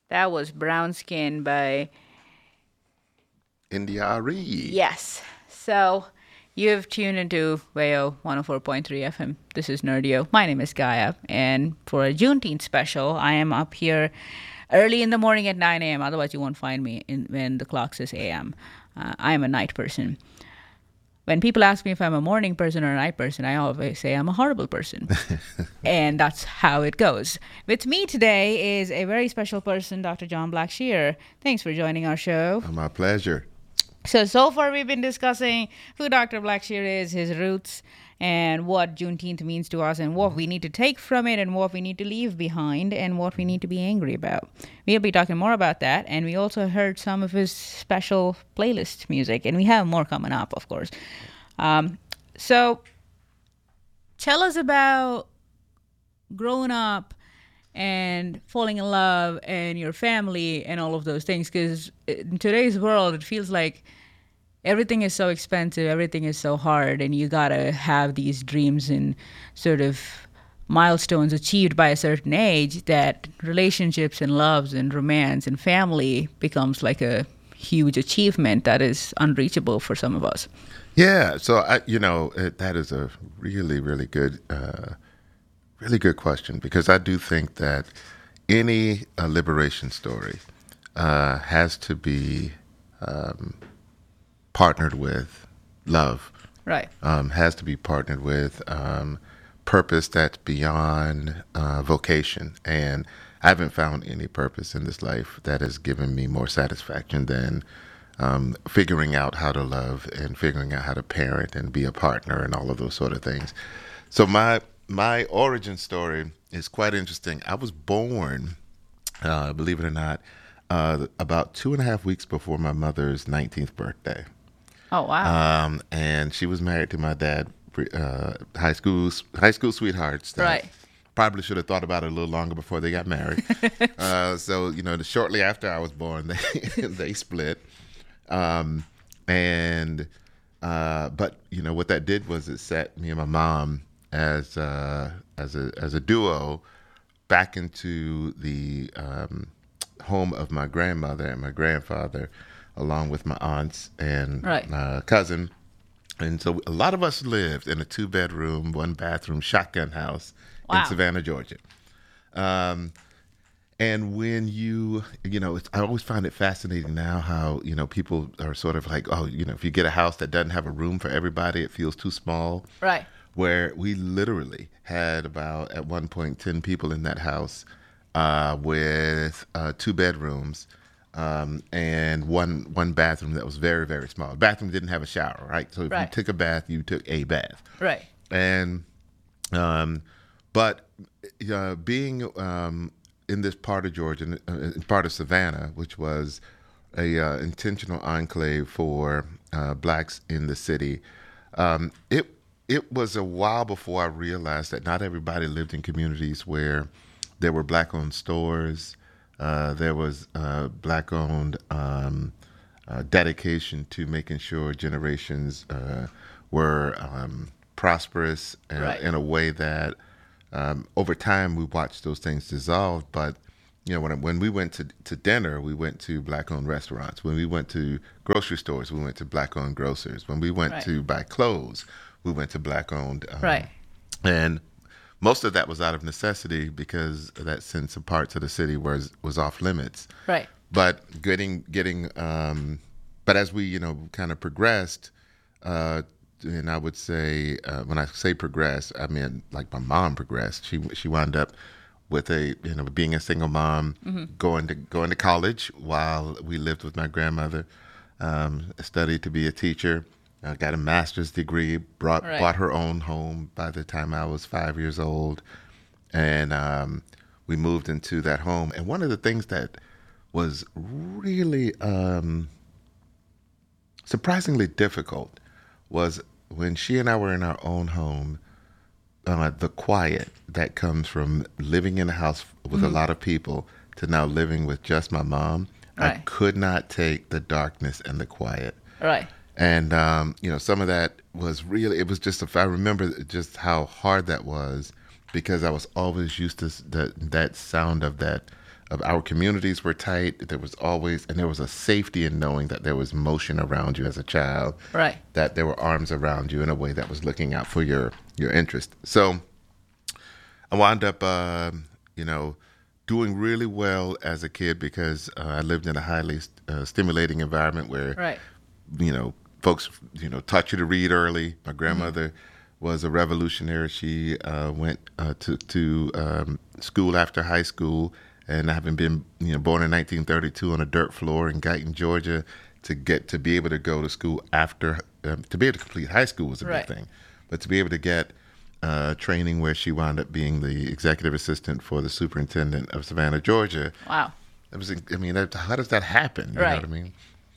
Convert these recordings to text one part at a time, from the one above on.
That was Brown Skin by India Re. Yes. So you've tuned into WAYO 104.3 FM. This is Nerdio. My name is Gaia. And for a Juneteenth special, I am up here early in the morning at 9 a.m. Otherwise, you won't find me when the clock says a.m. I am a night person. When people ask me if I'm a morning person or a night person, I always say I'm a horrible person. And that's how it goes. With me today is a very special person, Dr. John Blackshear. Thanks for joining our show. My pleasure. So far we've been discussing who Dr. Blackshear is, his roots, and what Juneteenth means to us, and what we need to take from it, and what we need to leave behind, and what we need to be angry about. We'll be talking more about that, and we also heard some of his special playlist music, and we have more coming up, of course. So tell us about growing up and falling in love and your family and all of those things, because in today's world it feels like everything is so expensive, everything is so hard, and you gotta have these dreams and sort of milestones achieved by a certain age, that relationships and loves and romance and family becomes like a huge achievement that is unreachable for some of us. Yeah, so that is a really, really good question, because I do think that any liberation story has to be partnered with love, Right. has to be partnered with purpose that's beyond vocation. And I haven't found any purpose in this life that has given me more satisfaction than figuring out how to love and figuring out how to parent and be a partner and all of those sort of things. So my origin story is quite interesting. I was born, believe it or not, about 2.5 weeks before my mother's 19th birthday. Oh, wow. And she was married to my dad, high school sweethearts. That Right. probably should have thought about it a little longer before they got married. So shortly after I was born, they split. Um, and but what that did was it set me and my mom as a duo back into the home of my grandmother and my grandfather, along with my aunts and Right. my cousin. And so a lot of us lived in a 2-bedroom, 1-bathroom shotgun house in Wow. Savannah, Georgia. Um, and when I always find it fascinating now how, people are sort of like, oh, if you get a house that doesn't have a room for everybody, it feels too small. Right. Where we literally had about, at one point, 10 people in that house with 2 bedrooms and one bathroom that was very, very small. The bathroom didn't have a shower, right? So if you Right. took a bath, you took a bath. Right. And but being in this part of Georgia, part of Savannah, which was a intentional enclave for blacks in the city, it was a while before I realized that not everybody lived in communities where there were black-owned stores. There was black-owned dedication to making sure generations were prosperous Right. in a way that over time we watched those things dissolve. But when we went to dinner, we went to black-owned restaurants. When we went to grocery stores, we went to black-owned grocers. When we went Right. to buy clothes, we went to black-owned. Right. And most of that was out of necessity because that sense of parts of the city was off limits. Right. But but as we kind of progressed, uh, and I would say when I say progress, I mean like my mom progressed. She wound up with being a single mom, going to college while we lived with my grandmother. Studied to be a teacher. Got a master's degree. Right. Bought her own home by the time I was 5 years old, and we moved into that home. And one of the things that was really surprisingly difficult was when she and I were in our own home, the quiet that comes from living in a house with a lot of people to now living with just my mom. I Right. could not take the darkness and the quiet. Right. And some of that was really. It was just. If I remember just how hard that was, because I was always used to that sound of our communities were tight. There was always, and there was a safety in knowing that there was motion around you as a child. Right. That there were arms around you in a way that was looking out for your interest. So I wound up, doing really well as a kid because I lived in a highly stimulating environment where, Right. Folks, taught you to read early. My grandmother was a revolutionary. She went to school after high school, and having been born in 1932 on a dirt floor in Guyton, Georgia, to be able to go to school after to be able to complete high school was a Right. big thing, but to be able to get training where she wound up being the executive assistant for the superintendent of Savannah, Georgia. Wow. It was, how does that happen? You know Right. what I mean?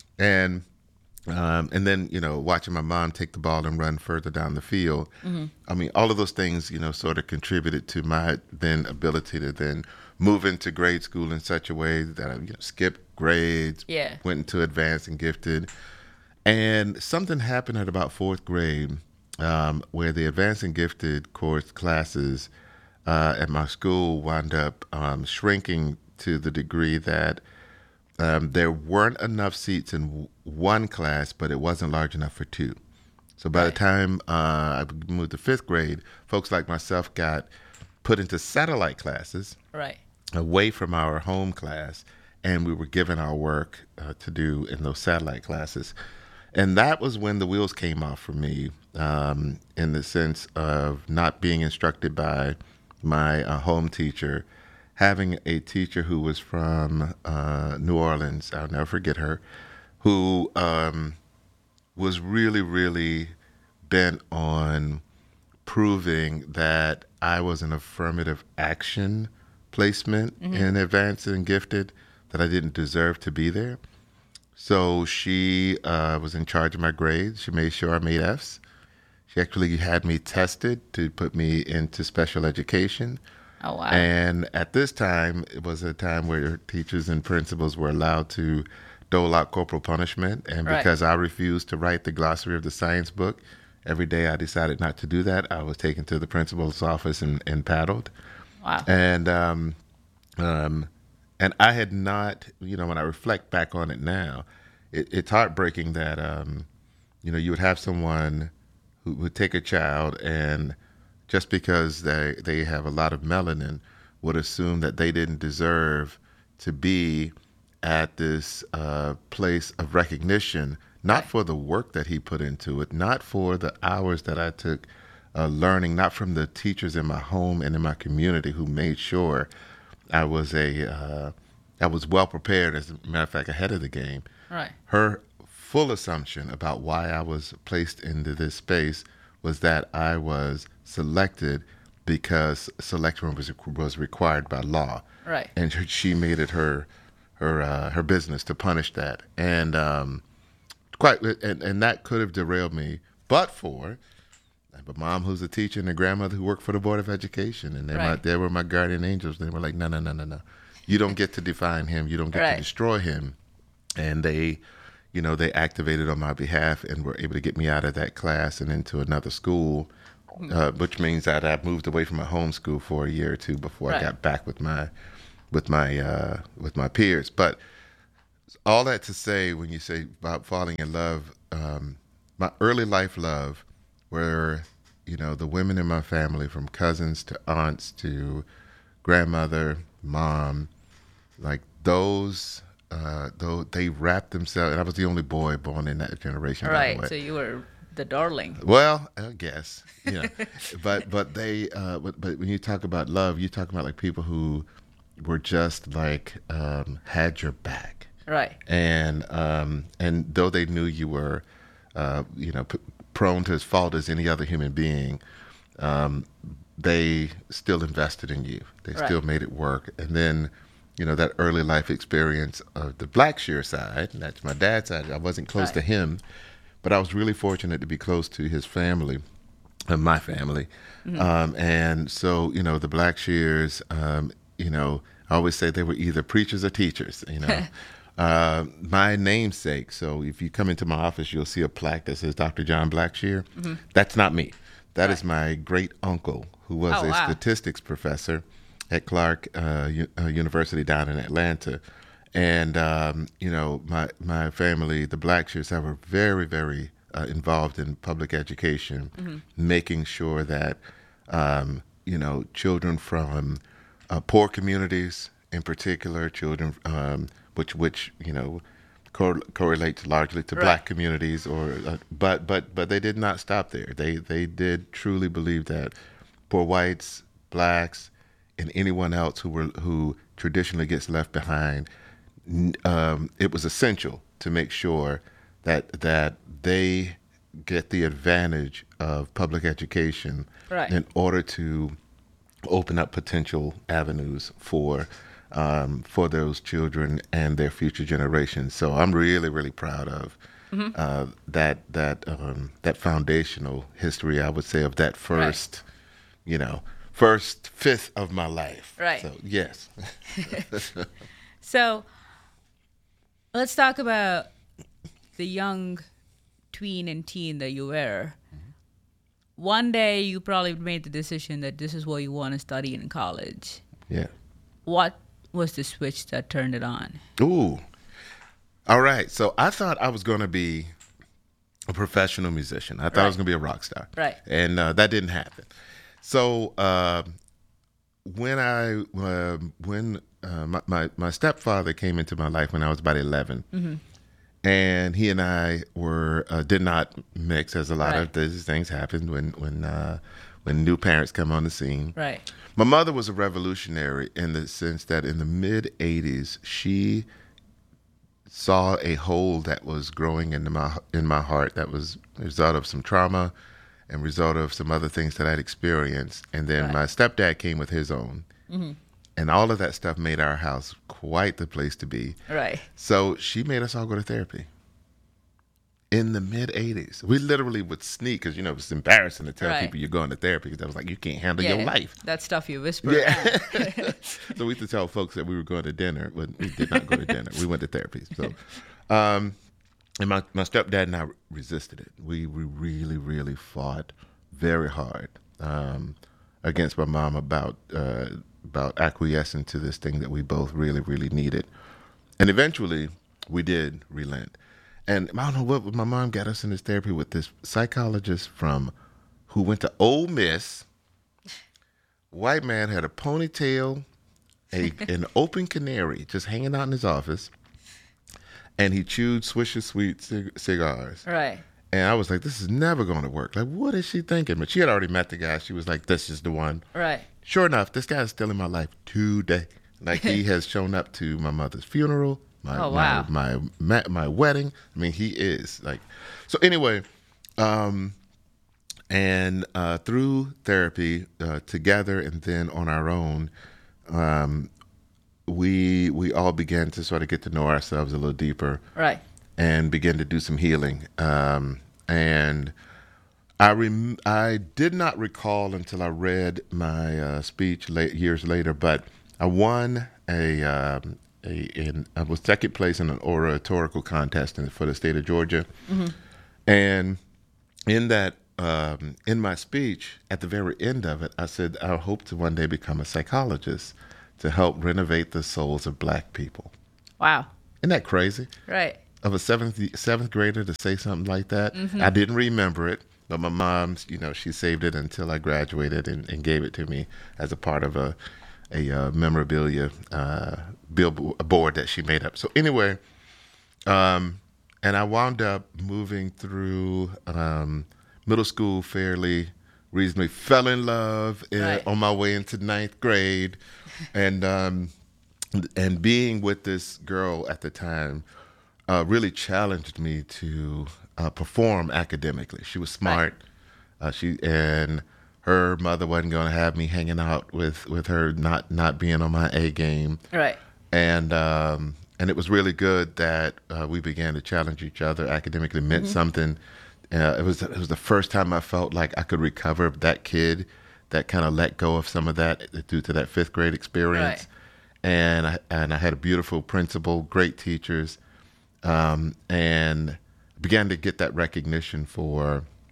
And then, watching my mom take the ball and run further down the field. I mean, all of those things, sort of contributed to my then ability to then move into grade school in such a way that I skipped grades, Yeah. went into advanced and gifted. And something happened at about fourth grade where the advanced and gifted course classes at my school wound up shrinking to the degree that there weren't enough seats in one class, but it wasn't large enough for two. So by the time I moved to fifth grade, folks like myself got put into satellite classes Right. away from our home class, and we were given our work to do in those satellite classes. And that was when the wheels came off for me, in the sense of not being instructed by my home teacher, having a teacher who was from New Orleans, I'll never forget her, who was really, really bent on proving that I was an affirmative action placement in advanced and gifted, that I didn't deserve to be there. So she was in charge of my grades. She made sure I made Fs. She actually had me tested to put me into special education. Oh, wow. And at this time, it was a time where teachers and principals were allowed to dole out corporal punishment. And Right. because I refused to write the glossary of the science book, every day I decided not to do that. I was taken to the principal's office and paddled. Wow. And I had not, when I reflect back on it now, it's heartbreaking that, you would have someone who would take a child and just because they have a lot of melanin would assume that they didn't deserve to be at this place of recognition, not for the work that he put into it, not for the hours that I took learning, not from the teachers in my home and in my community who made sure I was well prepared, as a matter of fact, ahead of the game. Right. Her full assumption about why I was placed into this space was that I was selected because selection was required by law. Right. And she made it her business to punish that. And and that could have derailed me, but for I have a mom who's a teacher and a grandmother who worked for the Board of Education, and they were my guardian angels. They were like, no. You don't get to define him. You don't get to destroy him. And they activated on my behalf and were able to get me out of that class and into another school, which means that I moved away from my home school for a year or two before I got back with my peers. But all that to say, when you say about falling in love, my early life love were, the women in my family, from cousins to aunts to grandmother, mom, like those, though they wrapped themselves, and I was the only boy born in that generation. By the way. So you were the darling. Well, I guess, but when you talk about love, you talk about like people who were just like had your back. Right. And though they knew you were, prone to as fault as any other human being, they still invested in you. They still made it work. And then, that early life experience of the Blackshear side, and that's my dad's side. I wasn't close to him, but I was really fortunate to be close to his family, my family. And so, the Blackshears, I always say they were either preachers or teachers, my namesake. So if you come into my office, you'll see a plaque that says Dr. John Blackshear. That's not me. That is my great uncle, who was a statistics professor at Clark University down in Atlanta. And, my family, the Blackshears, were very, very involved in public education, making sure that, children from poor communities, in particular, children which correlates largely to black communities, but they did not stop there. They did truly believe that poor whites, blacks, and anyone else who traditionally gets left behind, it was essential to make sure that they get the advantage of public education in order to open up potential avenues for those children and their future generations. So I'm really, really proud of that foundational history, I would say, of that first fifth of my life. Right. So yes. So let's talk about the young tween and teen that you were. One day you probably made the decision that this is what you want to study in college. Yeah. What was the switch that turned it on? Ooh. All right. So I thought I was going to be a professional musician. I thought I was going to be a rock star. Right. And that didn't happen. So when my stepfather came into my life when I was about 11, and he and I did not mix, as a lot of these things happen when new parents come on the scene. Right. My mother was a revolutionary in the sense that in the mid 80s, she saw a hole that was growing in my heart that was a result of some trauma and result of some other things that I'd experienced. And then my stepdad came with his own. And all of that stuff made our house quite the place to be. Right. So she made us all go to therapy. In the mid 80s, we literally would sneak because it's embarrassing to tell people you're going to therapy because I was like, you can't handle your life. That stuff you whisper. Yeah. So we used to tell folks that we were going to dinner, but we did not go to dinner. We went to therapy. So, and my stepdad and I resisted it. We really, really fought very hard against my mom about acquiescing to this thing that we both really, really needed. And eventually, we did relent. And I don't know what my mom got us in this therapy with this psychologist who went to Ole Miss. White man, had a ponytail, an open canary just hanging out in his office, and he chewed Swisher Sweet cigars. Right. And I was like, this is never going to work. Like, what is she thinking? But she had already met the guy. She was like, this is the one. Right. Sure enough, this guy is still in my life today. Like, he has shown up to my mother's funeral, my wedding. I mean, he is like. So anyway, and through therapy, together and then on our own, we all began to sort of get to know ourselves a little deeper. Right. And begin to do some healing. And I did not recall until I read my speech years later, but I won I was second place in an oratorical contest for the state of Georgia. And in that, in my speech, at the very end of it, I said, I hope to one day become a psychologist to help renovate the souls of black people. Wow. Isn't that crazy? Right. Of a seventh grader to say something like that. I didn't remember it, but my mom, she saved it until I graduated and gave it to me as a part of a memorabilia billboard that she made up. So anyway, and I wound up moving through middle school fairly reasonably, fell in love on my way into ninth grade, and being with this girl at the time really challenged me to perform academically. She was smart. And her mother wasn't going to have me hanging out with her not being on my A game. Right. And it was really good that we began to challenge each other academically. Meant something. It was the first time I felt like I could recover that kid that kind of let go of some of that due to that fifth grade experience. Right. And I had a beautiful principal, great teachers, and began to get that recognition for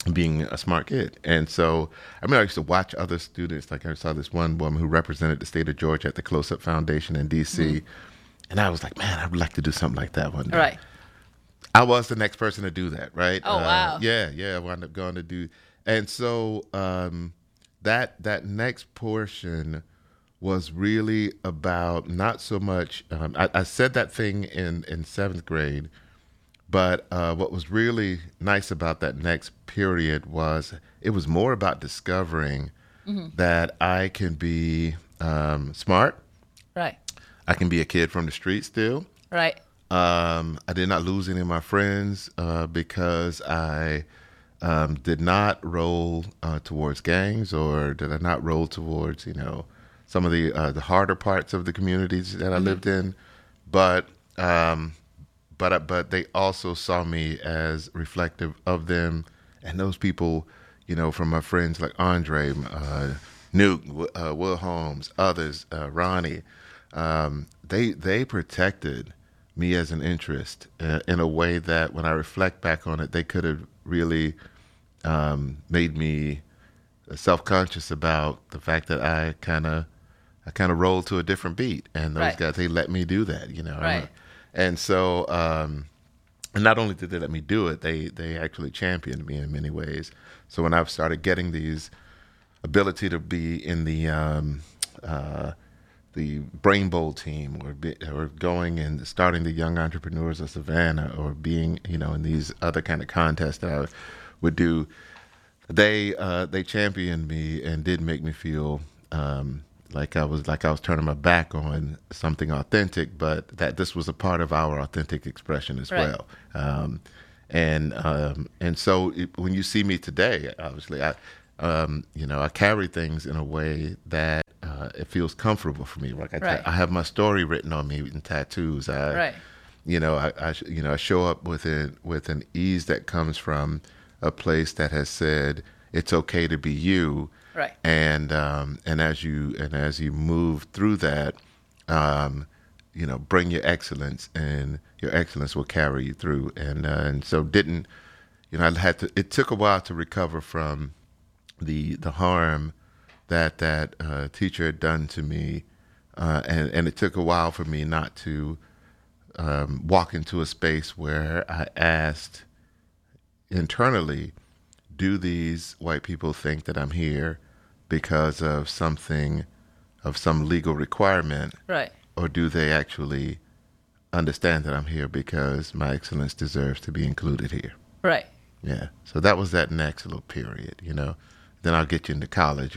being a smart kid. And so I mean, I used to watch other students. Like I saw this one woman who represented the state of Georgia at the Close Up Foundation in DC. And I was like, man, I would like to do something like that one day. Right. I was the next person to do that, right? Oh, wow. Yeah. I wound up going to do, and so that next portion was really about not so much. I said that thing in seventh grade, but what was really nice about that next period was it was more about discovering that I can be smart. Right. I can be a kid from the street still. Right. I did not lose any of my friends because I did not roll towards gangs, or did I not roll towards, some of the harder parts of the communities that I lived in. But they also saw me as reflective of them, and those people, from my friends like Andre, Nuke, Will Holmes, others, Ronnie. They protected me as an interest in a way that when I reflect back on it, they could have really made me self-conscious about the fact that I kind of rolled to a different beat, and those guys, they let me do that, Right. And so, and not only did they let me do it, they actually championed me in many ways. So when I've started getting these ability to be in the Brain Bowl team, or going and starting the Young Entrepreneurs of Savannah, or being, in these other kind of contests that I would do, they championed me and did make me feel like I was turning my back on something authentic, but that this was a part of our authentic expression as well. And so when you see me today, obviously I carry things in a way that it feels comfortable for me. Like I have my story written on me in tattoos. I show up with an ease that comes from a place that has said it's okay to be you. Right. And as you move through that, bring your excellence, and your excellence will carry you through. And so it took a while to recover from the harm that teacher had done to me, and it took a while for me not to walk into a space where I asked internally, do these white people think that I'm here because of some legal requirement, Right. or do they actually understand that I'm here because my excellence deserves to be included here? Right. Yeah. So that was that next little period, Then I'll get you into college.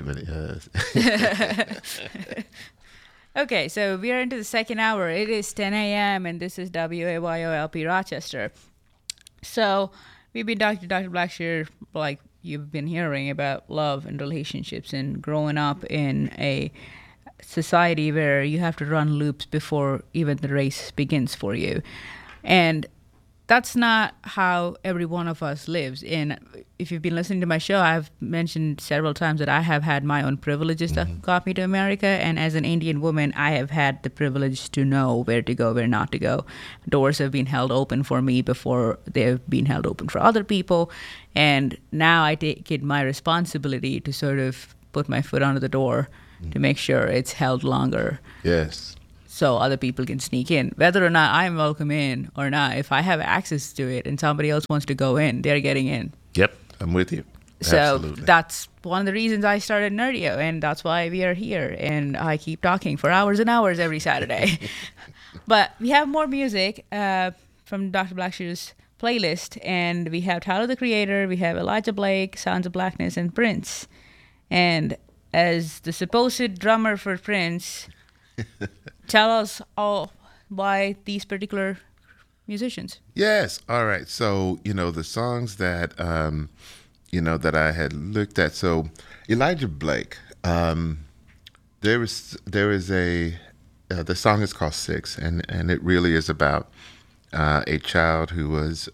Okay, so we are into the second hour. It is 10 a.m. and this is WAYOLP Rochester. So we've been talking to Dr. Blackshear, like you've been hearing, about love and relationships and growing up in a society where you have to run loops before even the race begins for you. And that's not how every one of us lives. And if you've been listening to my show, I've mentioned several times that I have had my own privileges that got me to America. And as an Indian woman, I have had the privilege to know where to go, where not to go. Doors have been held open for me before they've been held open for other people. And now I take it my responsibility to sort of put my foot under the door to make sure it's held longer. Yes. So other people can sneak in. Whether or not I'm welcome in or not, if I have access to it and somebody else wants to go in, they're getting in. Yep, I'm with you. So Absolutely. that's one of the reasons I started Nerdio, and that's why we are here. And I keep talking for hours and hours every Saturday. But we have more music from Dr. Blackshear's playlist, and we have Tyler, the Creator, we have Elijah Blake, Sounds of Blackness, and Prince. And as the supposed drummer for Prince, tell us all why these particular musicians. Yes. All right. So, the songs that, that I had looked at. So Elijah Blake, there is the song is called Six, and it really is about a child who was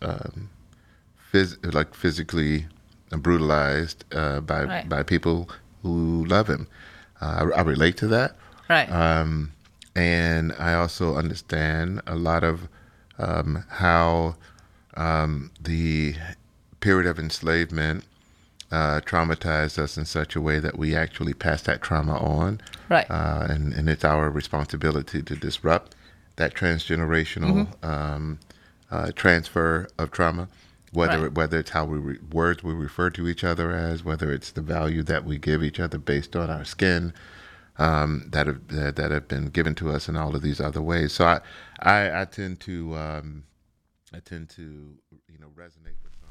physically brutalized by people who love him. I relate to that. Right. And I also understand a lot of how the period of enslavement traumatized us in such a way that we actually pass that trauma on. Right. And it's our responsibility to disrupt that transgenerational transfer of trauma, whether it's how words we refer to each other as, whether it's the value that we give each other based on our skin, that have been given to us in all of these other ways. So I tend to resonate with